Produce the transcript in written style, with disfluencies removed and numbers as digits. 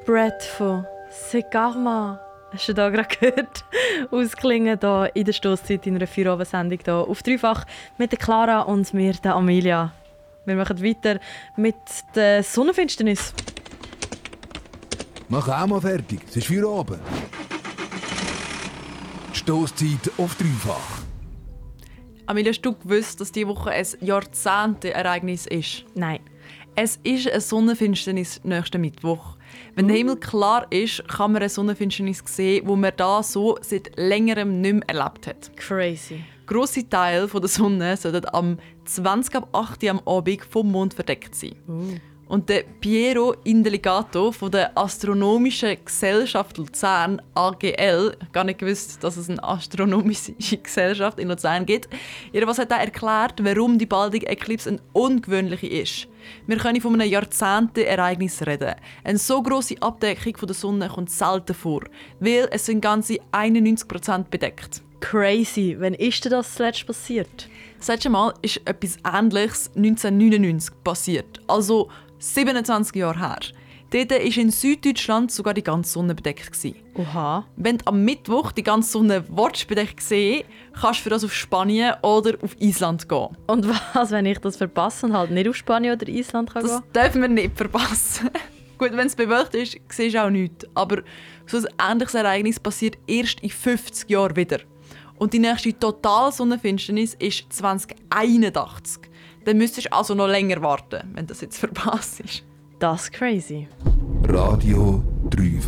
Breath von Sekarma. Hast du da gerade gehört? Ausklingen hier in der Stosszeit in einer Feierabend-Sendung hier auf Dreifach mit der Clara und mir, der Amelia. Wir machen weiter mit der Sonnenfinsternis. Mach auch mal fertig, es ist Feierabend. Stosszeit auf Dreifach. Amelia, hast du gewusst, dass diese Woche ein Jahrzehnte-Ereignis ist? Nein. Es ist eine Sonnenfinsternis nächsten Mittwoch. Wenn der Himmel klar ist, kann man eine Sonnenfinsternis sehen, die man da so seit längerem nicht mehr erlebt hat. Crazy. Grosse Teile der Sonne sollten am 20 ab 8 Uhr am Abend vom Mond verdeckt sein. Und der Piero Indeligato von der Astronomischen Gesellschaft Luzern, AGL, gar nicht gewusst, dass es eine astronomische Gesellschaft in Luzern gibt. Jedenfalls hat er erklärt, warum die baldige Eclipse eine ungewöhnliche ist. Wir können von einem Jahrzehnte-Ereignis reden. Eine so grosse Abdeckung von der Sonne kommt selten vor, weil es sind ganze 91% bedeckt. Crazy. Wann ist denn das zuletzt passiert? Das letzte Mal ist etwas Ähnliches 1999 passiert, also 27 Jahre her. Dort war in Süddeutschland sogar die ganze Sonne bedeckt. Oha. Wenn du am Mittwoch die ganze Sonne bedeckt sehen willst, kannst du für das auf Spanien oder auf Island gehen. Und was, wenn ich das verpasse und halt nicht auf Spanien oder Island kann Das gehen? dürfen wir nicht verpassen. Gut, wenn es bewölkt ist, siehst du auch nichts. Aber so ein ähnliches Ereignis passiert erst in 50 Jahren wieder. Und die nächste Totalsonnenfinsternis ist 2081. Dann müsstest du also noch länger warten, wenn das jetzt verpasst ist. Das ist crazy. Radio Dreifach.